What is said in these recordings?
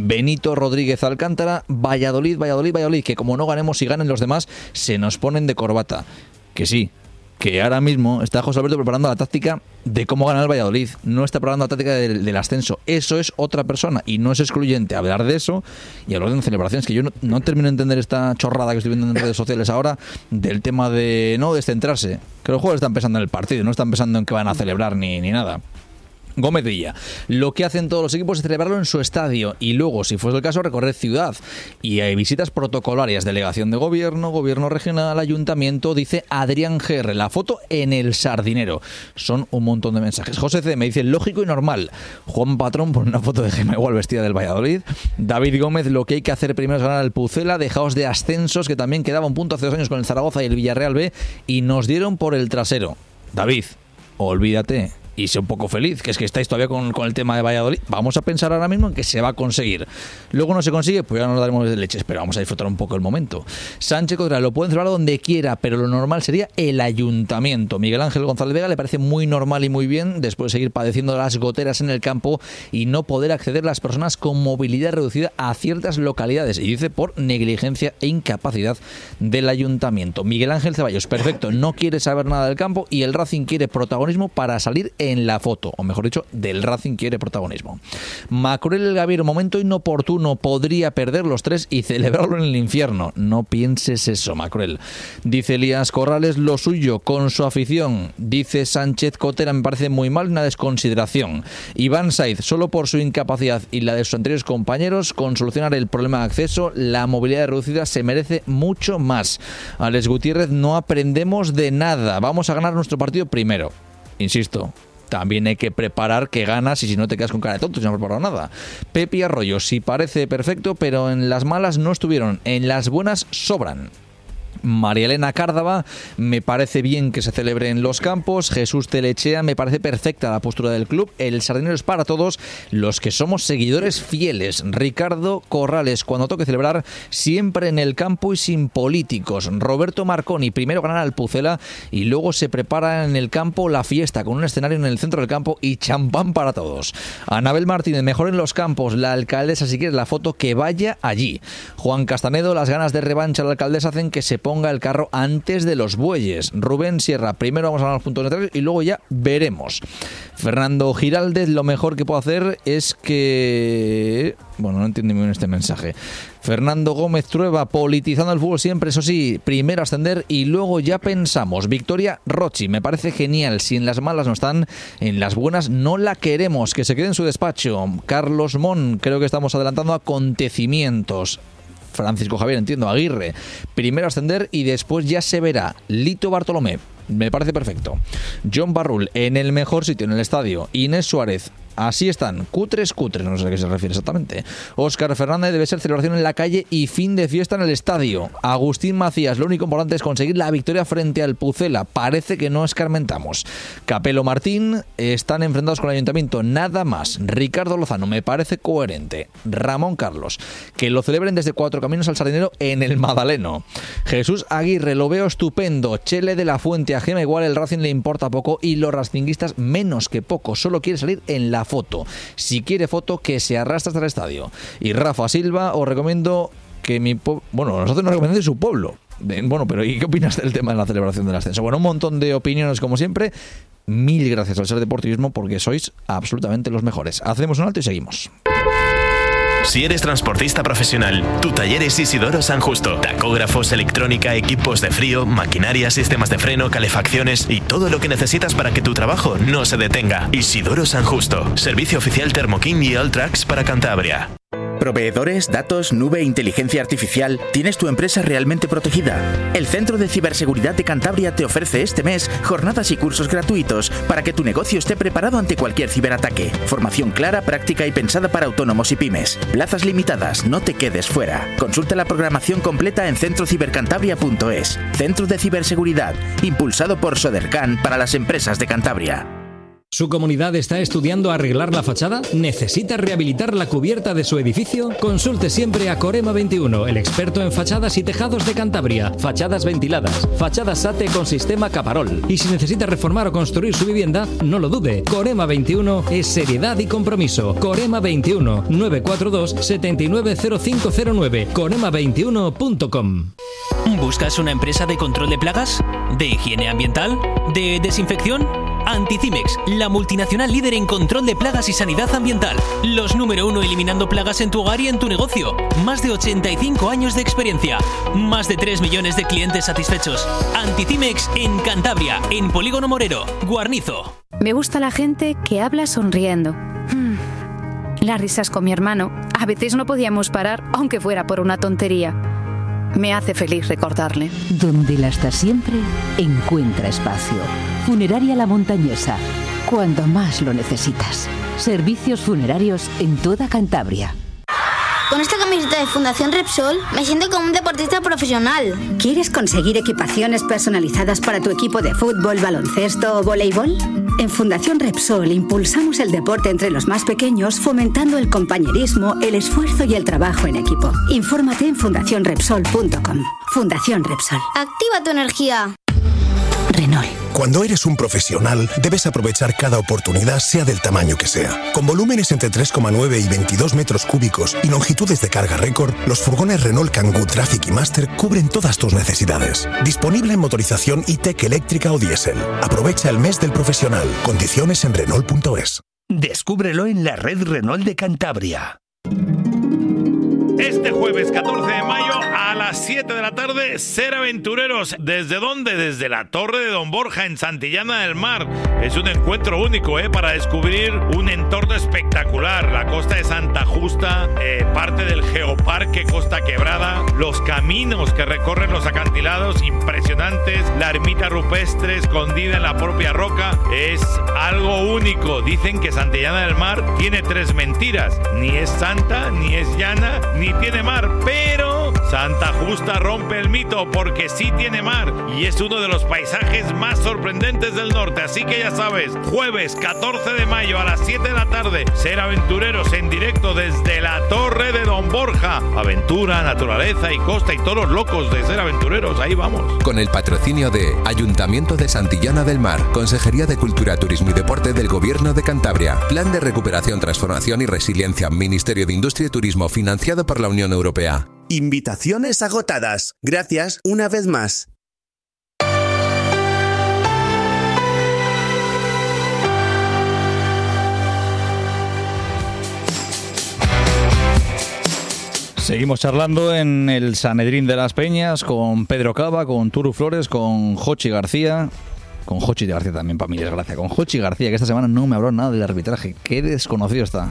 Benito Rodríguez Alcántara, Valladolid, que como no ganemos y ganen los demás, se nos ponen de corbata. Que sí, que ahora mismo está José Alberto preparando la táctica de cómo ganar el Valladolid, no está preparando la táctica del ascenso. Eso es otra persona y no es excluyente hablar de eso y hablar de celebraciones, que yo no termino de entender esta chorrada que estoy viendo en redes sociales ahora del tema de no descentrarse, que los jugadores están pensando en el partido, no están pensando en qué van a celebrar ni nada. Gómez Villa, lo que hacen todos los equipos es celebrarlo en su estadio y luego, si fuese el caso, recorrer ciudad. Y hay visitas protocolarias, delegación de gobierno, gobierno regional, ayuntamiento, dice Adrián GR. La foto en el Sardinero. Son un montón de mensajes. José C. me dice lógico y normal. Juan Patrón pone una foto de Gemma igual vestida del Valladolid. David Gómez, lo que hay que hacer primero es ganar al Pucela, dejaos de ascensos, que también quedaba un punto hace 2 años con el Zaragoza y el Villarreal B y nos dieron por el trasero. David, olvídate. Y sé un poco feliz, que es que estáis todavía con el tema de Valladolid. Vamos a pensar ahora mismo en que se va a conseguir. Luego no se consigue, pues ya nos daremos de leches, pero vamos a disfrutar un poco el momento. Sánchez Cotral, lo pueden celebrar donde quiera, pero lo normal sería el ayuntamiento. Miguel Ángel González Vega le parece muy normal y muy bien, después de seguir padeciendo las goteras en el campo y no poder acceder las personas con movilidad reducida a ciertas localidades. Y dice por negligencia e incapacidad del ayuntamiento. Miguel Ángel Ceballos, perfecto, no quiere saber nada del campo y el Racing quiere protagonismo para salir en la foto, o mejor dicho, del Racing quiere protagonismo. Macruel El Gaviero, momento inoportuno, podría perder los 3 y celebrarlo en el infierno. No pienses eso, Macruel. Dice Elías Corrales, lo suyo con su afición. Dice Sánchez Cotera, me parece muy mal, una desconsideración. Iván Saiz, solo por su incapacidad y la de sus anteriores compañeros, con solucionar el problema de acceso, la movilidad reducida se merece mucho más. Alex Gutiérrez, no aprendemos de nada. Vamos a ganar nuestro partido primero. Insisto, también hay que preparar que ganas y si no te quedas con cara de tonto si no has preparado nada. Pepi Arroyo, sí parece perfecto, pero en las malas no estuvieron, en las buenas sobran. María Elena Cárdava, me parece bien que se celebre en los campos. Jesús Telechea, me parece perfecta la postura del club. El Sardinero es para todos los que somos seguidores fieles. Ricardo Corrales, cuando toque celebrar, siempre en el campo y sin políticos. Roberto Marconi, primero ganar al Pucela y luego se prepara en el campo la fiesta con un escenario en el centro del campo y champán para todos. Anabel Martínez, mejor en los campos. La alcaldesa, si quieres la foto, que vaya allí. Juan Castanedo, las ganas de revancha de la alcaldesa hacen que se ponga el carro antes de los bueyes. Rubén Sierra, primero vamos a ganar los puntos neutrales y luego ya veremos. Fernando Giraldez, lo mejor que puedo hacer es que... Bueno, no entiendo muy bien este mensaje. Fernando Gómez Trueba, politizando el fútbol siempre, eso sí, primero ascender y luego ya pensamos. Victoria Rochi, me parece genial. Si en las malas no están, en las buenas no la queremos. Que se quede en su despacho. Carlos Mon, creo que estamos adelantando acontecimientos. Francisco Javier, entiendo, Aguirre, primero ascender y después ya se verá. Lito Bartolomé, me parece perfecto. John Barrul, en el mejor sitio, en el estadio. Inés Suárez, así están, cutres, no sé a qué se refiere exactamente. Óscar Fernández, debe ser celebración en la calle y fin de fiesta en el estadio. Agustín Macías, lo único importante es conseguir la victoria frente al Pucela, parece que no escarmentamos. Capelo Martín, están enfrentados con el ayuntamiento, nada más. Ricardo Lozano, me parece coherente. Ramón Carlos, que lo celebren desde Cuatro Caminos al Sardinero en el Madaleno. Jesús Aguirre, lo veo estupendo. Chele de la Fuente, a Gema igual el Racing le importa poco y los racinguistas menos que poco, solo quiere salir en la foto. Si quiere foto, que se arrastre hasta el estadio. Y Rafa Silva, os recomiendo que bueno, nosotros nos recomendamos de su pueblo. Bueno, pero ¿y qué opinas del tema de la celebración del ascenso? Bueno, un montón de opiniones como siempre. Mil gracias al Ser Deportivismo porque sois absolutamente los mejores. Hacemos un alto y seguimos. Si eres transportista profesional, tu taller es Isidoro San Justo. Tacógrafos, electrónica, equipos de frío, maquinaria, sistemas de freno, calefacciones y todo lo que necesitas para que tu trabajo no se detenga. Isidoro San Justo. Servicio oficial Thermoking y Alltrax para Cantabria. Proveedores, datos, nube, inteligencia artificial. ¿Tienes tu empresa realmente protegida? El Centro de Ciberseguridad de Cantabria te ofrece este mes jornadas y cursos gratuitos para que tu negocio esté preparado ante cualquier ciberataque. Formación clara, práctica y pensada para autónomos y pymes. Plazas limitadas, no te quedes fuera. Consulta la programación completa en centrocibercantabria.es. Centro de Ciberseguridad, impulsado por Sodercan para las empresas de Cantabria. ¿Su comunidad está estudiando arreglar la fachada? ¿Necesita rehabilitar la cubierta de su edificio? Consulte siempre a Corema 21, el experto en fachadas y tejados de Cantabria. Fachadas ventiladas, fachadas SATE con sistema Caparol. Y si necesita reformar o construir su vivienda, no lo dude. Corema 21 es seriedad y compromiso. Corema 21 942 790509. Corema21.com. ¿Buscas una empresa de control de plagas? ¿De higiene ambiental? ¿De desinfección? Anticimex, la multinacional líder en control de plagas y sanidad ambiental. Los número 1 eliminando plagas en tu hogar y en tu negocio. Más de 85 años de experiencia. Más de 3 millones de clientes satisfechos. Anticimex en Cantabria, en Polígono Morero, Guarnizo. Me gusta la gente que habla sonriendo. Las risas con mi hermano. A veces no podíamos parar, aunque fuera por una tontería. Me hace feliz recordarle. Donde la está siempre, encuentra espacio. Funeraria La Montañesa. Cuando más lo necesitas. Servicios funerarios en toda Cantabria. Con esta camiseta de Fundación Repsol me siento como un deportista profesional. ¿Quieres conseguir equipaciones personalizadas para tu equipo de fútbol, baloncesto o voleibol? En Fundación Repsol impulsamos el deporte entre los más pequeños, fomentando el compañerismo, el esfuerzo y el trabajo en equipo. Infórmate en fundacionrepsol.com. Fundación Repsol. Activa tu energía. Renault. Cuando eres un profesional, debes aprovechar cada oportunidad, sea del tamaño que sea. Con volúmenes entre 3,9 y 22 metros cúbicos y longitudes de carga récord, los furgones Renault Kangoo Traffic y Master cubren todas tus necesidades. Disponible en motorización e-Tech eléctrica o diésel. Aprovecha el mes del profesional. Condiciones en Renault.es. Descúbrelo en la red Renault de Cantabria. Este jueves 14 de mayo a las 7 de la tarde, Ser Aventureros. ¿Desde dónde? Desde la Torre de Don Borja en Santillana del Mar. Es un encuentro único para descubrir un entorno espectacular. La costa de Santa Justa, parte del Geoparque Costa Quebrada, los caminos que recorren los acantilados impresionantes, la ermita rupestre escondida en la propia roca. Es algo único. Dicen que Santillana del Mar tiene 3 mentiras. Ni es santa, ni es llana, ni tiene mar, pero Santa Justa rompe el mito porque sí tiene mar y es uno de los paisajes más sorprendentes del norte. Así que ya sabes, jueves 14 de mayo a las 7 de la tarde, Ser Aventureros en directo desde la Torre de Don Borja. Aventura, naturaleza y costa y todos los locos de Ser Aventureros, ahí vamos. Con el patrocinio de Ayuntamiento de Santillana del Mar, Consejería de Cultura, Turismo y Deporte del Gobierno de Cantabria, Plan de Recuperación, Transformación y Resiliencia, Ministerio de Industria y Turismo, financiado por la Unión Europea. Invitaciones agotadas. Gracias una vez más. Seguimos charlando en el Sanedrín de las Peñas con Pedro Cava, con Turu Flores, con Jochi García. Con Jochi García también, para mi desgracia. Con Jochi García, que esta semana no me habló nada del arbitraje. Qué desconocido está.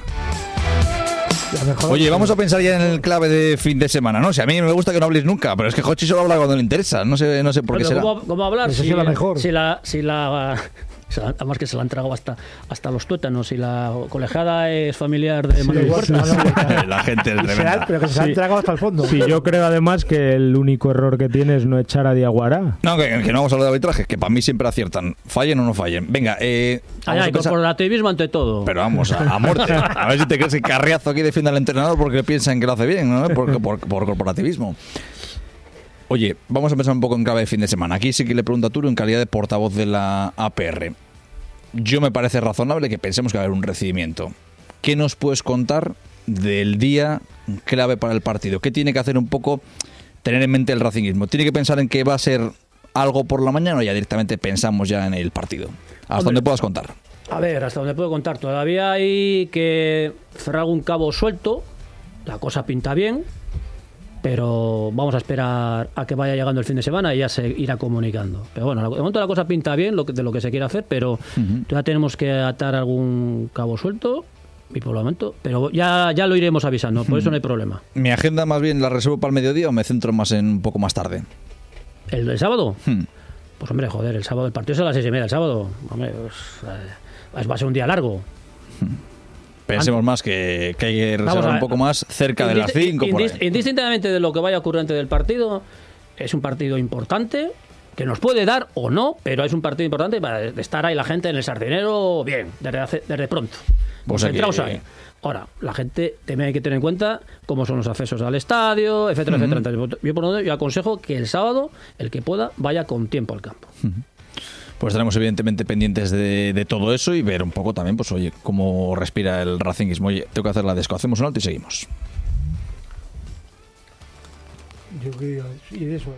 Oye, vamos a pensar ya en el clave de fin de semana, ¿no? Si a mí me gusta que no habléis nunca, pero es que Jochi solo habla cuando le interesa. No sé por qué será. ¿Cómo hablar? Eso será mejor. Además que se la han tragado hasta los tuétanos y la colegiada es familiar de Manuel Puertas. La gente es tremenda. Pero que se han tragado hasta el fondo. Sí, yo creo además que el único error que tiene es no echar a Diaguará. No, que no vamos a hablar de arbitraje, que para mí siempre aciertan. Fallen o no fallen. Venga, corporativismo ante todo. Pero vamos, a muerte. A ver si te crees que Carriazo aquí defiende al entrenador porque piensan que lo hace bien, ¿no? Por corporativismo. Oye, vamos a pensar un poco en clave de fin de semana. Aquí sí que le pregunto a Turo en calidad de portavoz de la APR. Yo me parece razonable que pensemos que va a haber un recibimiento. ¿Qué nos puedes contar del día clave para el partido? ¿Qué tiene que hacer un poco tener en mente el racinguismo? ¿Tiene que pensar en que va a ser algo por la mañana o ya directamente pensamos ya en el partido? ¿Hasta dónde puedas contar? A ver, hasta donde puedo contar. Todavía hay que cerrar un cabo suelto. La cosa pinta bien. Pero vamos a esperar a que vaya llegando el fin de semana y ya se irá comunicando. Pero bueno, de momento la cosa pinta bien de lo que se quiere hacer, pero ya tenemos que atar algún cabo suelto y por el momento, pero ya lo iremos avisando, por eso no hay problema. ¿Mi agenda más bien la reservo para el mediodía o me centro más en un poco más tarde? ¿El sábado? Pues hombre, joder, el sábado, el partido es a las 6:30 el sábado. Hombre, pues, va a ser un día largo. Pensemos más que hay que reservar un poco más cerca de las 5. Indistintamente de lo que vaya a ocurrir antes del partido, es un partido importante que nos puede dar o no, pero es un partido importante para estar ahí la gente en el Sardinero bien, desde pronto. O sea Entramos ahí. Ahora, la gente también hay que tener en cuenta cómo son los accesos al estadio, etcétera, etcétera. Entonces, yo aconsejo que el sábado, el que pueda, vaya con tiempo al campo. Pues estaremos evidentemente pendientes de todo eso y ver un poco también, pues oye, cómo respira el racinguismo. Oye, tengo que hacer la desco. Hacemos un alto y seguimos. Yo quería decir eso.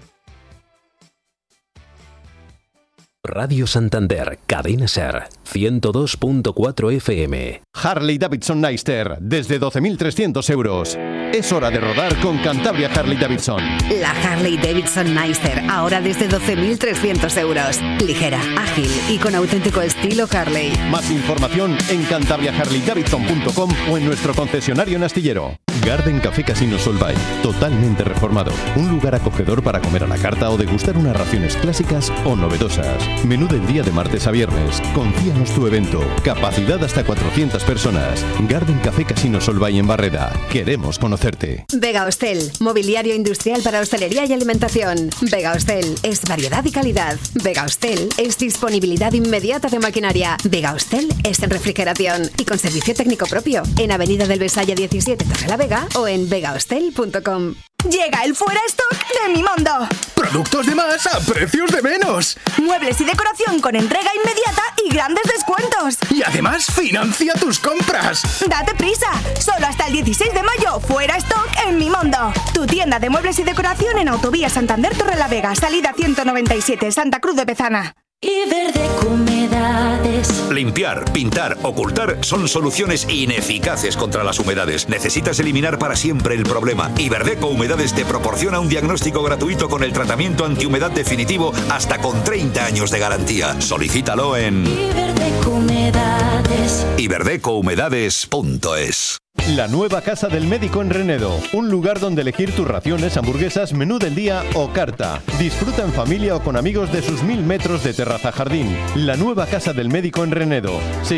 Radio Santander, Cadena Ser, 102.4 FM. Harley Davidson Neister, desde 12.300 euros. Es hora de rodar con Cantabria Harley Davidson. La Harley Davidson Neister, ahora desde 12.300 euros. Ligera, ágil y con auténtico estilo Harley. Más información en cantabriaharleydavidson.com o en nuestro concesionario en Astillero. Garden Café Casino Solvay, totalmente reformado. Un lugar acogedor para comer a la carta o degustar unas raciones clásicas o novedosas. Menú del día de martes a viernes. Confíanos tu evento. Capacidad hasta 400 personas. Garden Café Casino Solvay en Barreda. Queremos conocerte. Vega Hostel, mobiliario industrial para hostelería y alimentación. Vega Hostel es variedad y calidad. Vega Hostel es disponibilidad inmediata de maquinaria. Vega Hostel es en refrigeración y con servicio técnico propio. En Avenida del Besaya 17, Torrelavega o en vegahostel.com. Llega el fuera stock de Mimondo. Productos de más a precios de menos. Muebles y decoración con entrega inmediata y grandes descuentos. Y además financia tus compras. Date prisa. Solo hasta el 16 de mayo. Fuera stock en Mimondo. Tu tienda de muebles y decoración en Autovía Santander Torrelavega. Salida 197, Santa Cruz de Pezana. Iberdeco Humedades. Limpiar, pintar, ocultar son soluciones ineficaces contra las humedades. Necesitas eliminar para siempre el problema. Iberdeco Humedades te proporciona un diagnóstico gratuito con el tratamiento antihumedad definitivo hasta con 30 años de garantía. Solicítalo en Iberdeco Humedades. iberdecohumedades.es. La nueva Casa del Médico en Renedo, un lugar donde elegir tus raciones, hamburguesas, menú del día o carta. Disfruta en familia o con amigos de sus 1000 metros de terraza jardín. La nueva Casa del Médico en Renedo,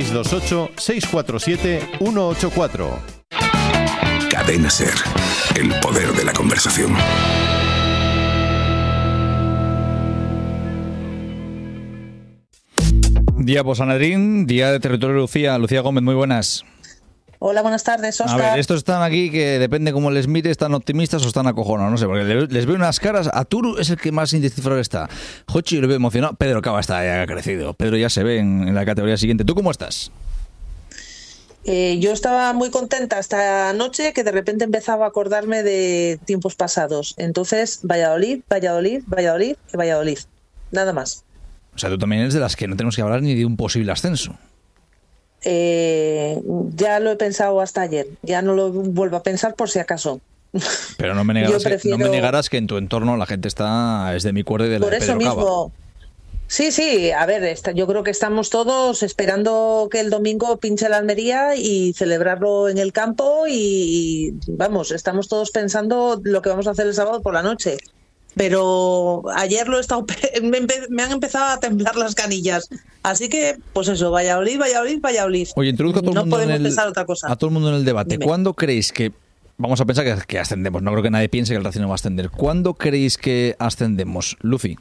628-647-184. Cadena Ser, el poder de la conversación. Día Posanedrín, día de territorio de Lucía. Lucía Gómez, muy buenas. Hola, buenas tardes, Óscar. A ver, estos están aquí que depende cómo les mire, están optimistas o están acojonados, no sé, porque les veo unas caras. A Turu es el que más indescifrado está. Jochi yo lo veo emocionado. Pedro Cava está ya crecido. Pedro ya se ve en la categoría siguiente. ¿Tú cómo estás? Yo estaba muy contenta esta noche que de repente empezaba a acordarme de tiempos pasados. Entonces, Valladolid, Valladolid, Valladolid y Valladolid. Nada más. O sea, tú también eres de las que no tenemos que hablar ni de un posible ascenso. Ya lo he pensado hasta ayer. Ya no lo vuelvo a pensar por si acaso. Pero no me negarás que en tu entorno la gente es de mi cuerda y de la de Pedro Cava. Por eso mismo. Sí, a ver, yo creo que estamos todos esperando que el domingo pinche la Almería y celebrarlo en el campo y vamos, estamos todos pensando lo que vamos a hacer el sábado por la noche. Pero ayer me han empezado a temblar las canillas. Así que, pues eso, Valladolid, Valladolid, Valladolid. Oye, introduzco a todo el mundo pensar otra cosa. A todo el mundo en el debate. Dime. ¿Cuándo creéis que vamos a pensar que ascendemos? No creo que nadie piense que el Racing no va a ascender. ¿Cuándo creéis que ascendemos, Lucy?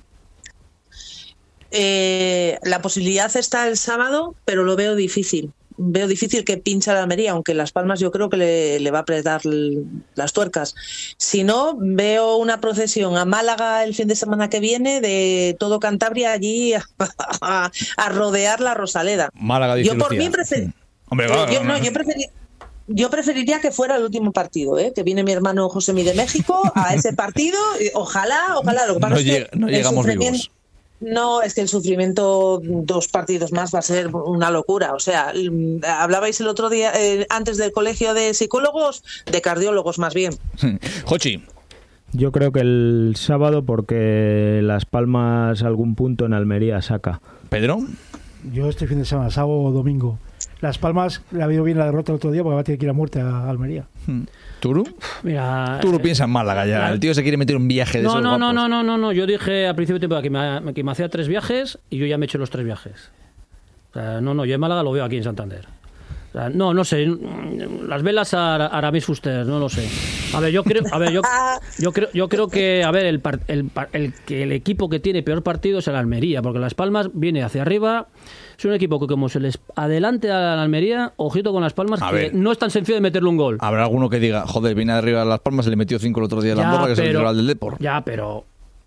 La posibilidad está el sábado, pero lo veo difícil. Veo difícil que pinche la Almería, aunque Las Palmas yo creo que le va a apretar las tuercas. Si no, veo una procesión a Málaga el fin de semana que viene de todo Cantabria allí a rodear la Rosaleda. Málaga, dice yo por Lucía. Mí yo preferiría que fuera el último partido, que viene mi hermano Josemi de México a ese partido. Ojalá. Lo que pasa es que no llegamos vivos. No, es que el sufrimiento 2 partidos más va a ser una locura. O sea, hablabais el otro día, antes del colegio de psicólogos, de cardiólogos más bien. Jochi. Yo creo que el sábado, porque Las Palmas algún punto en Almería saca. ¿Pedro? Yo este fin de semana, sábado o domingo. Las Palmas le ha habido bien la derrota el otro día porque va a tener que ir a muerte a Almería. ¿Turu? Mira, Turu piensa en Málaga ya. El tío se quiere meter un viaje de esos guapos. No. Yo dije al principio de temporada que me hacía 3 viajes y yo ya me he hecho los 3 viajes. O sea, yo en Málaga lo veo aquí en Santander. O sea, no sé. Las velas a Aramis Fuster, no lo sé. A ver, yo creo que el equipo que tiene peor partido es el Almería, porque Las Palmas viene hacia arriba. Es un equipo que como se les adelante a la Almería, ojito con Las Palmas, no es tan sencillo de meterle un gol. Habrá alguno que diga, joder, viene de arriba a Las Palmas, se le metió 5 el otro día a la Andorra, que es el rival del Depor. Ya, pero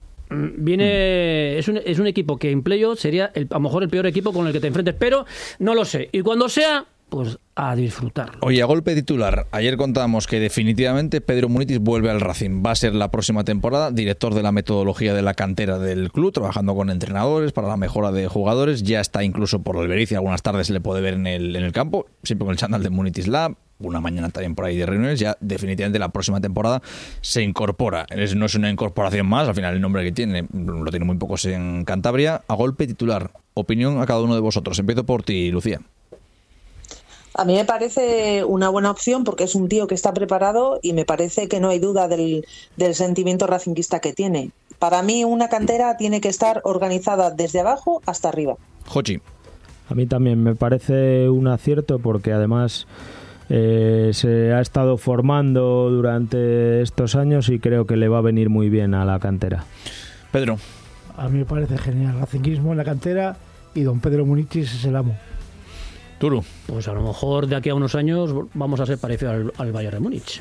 es un equipo que en playoff sería a lo mejor el peor equipo con el que te enfrentes, pero no lo sé. Y cuando sea, pues a disfrutarlo. Oye, a golpe titular, ayer contábamos que definitivamente Pedro Munitis vuelve al Racing. Va a ser la próxima temporada director de la metodología de la cantera del club, trabajando con entrenadores para la mejora de jugadores. Ya está incluso por Albericia, algunas tardes se le puede ver en el campo, siempre con el chándal de Munitis Lab, una mañana también por ahí de reuniones. Ya definitivamente la próxima temporada se incorpora. No es una incorporación más, al final el nombre que tiene lo tiene muy pocos en Cantabria. A golpe titular, opinión a cada uno de vosotros. Empiezo por ti, Lucía. A mí me parece una buena opción porque es un tío que está preparado y me parece que no hay duda del sentimiento racinguista que tiene. Para mí una cantera tiene que estar organizada desde abajo hasta arriba. Jochi. A mí también me parece un acierto porque además se ha estado formando durante estos años y creo que le va a venir muy bien a la cantera. Pedro. A mí me parece genial. Racinguismo en la cantera y don Pedro Munitis es el amo. Turu. Pues a lo mejor de aquí a unos años vamos a ser parecidos al Bayern de Múnich.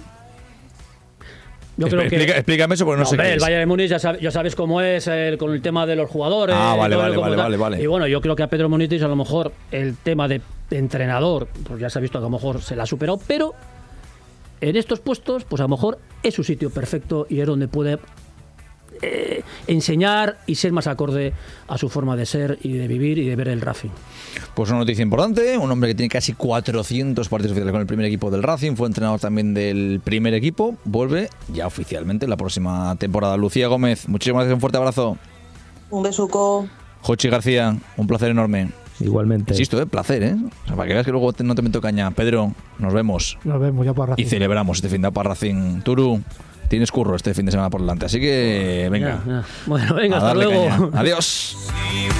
Explícame eso porque no sé qué el es. Bayern de Múnich ya sabes cómo es con el tema de los jugadores. Vale. Y bueno, yo creo que a Pedro Munitis a lo mejor el tema de entrenador, pues ya se ha visto que a lo mejor se la ha superado, pero en estos puestos, pues a lo mejor es su sitio perfecto y es donde puede enseñar y ser más acorde a su forma de ser y de vivir y de ver el Racing. Pues una noticia importante, un hombre que tiene casi 400 partidos oficiales con el primer equipo del Racing, fue entrenador también del primer equipo, vuelve ya oficialmente la próxima temporada. Lucía Gómez, muchísimas gracias, un fuerte abrazo. Un besuco. Jochi García, un placer enorme. Igualmente. Insisto, placer, O sea, para que veas que luego no te meto caña. Pedro, nos vemos. Nos vemos ya para Racing. Y celebramos este fin de para Racing. Turu, tienes curro este fin de semana por delante, así que venga. Bueno, venga, hasta luego. Caña. Adiós.